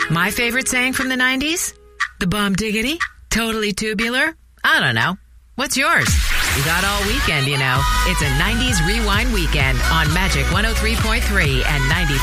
My favorite saying from the 90s? The bomb diggity? Totally tubular? I don't know. What's yours? You got all weekend, you know. It's a 90s Rewind weekend on Magic 103.3 and 90.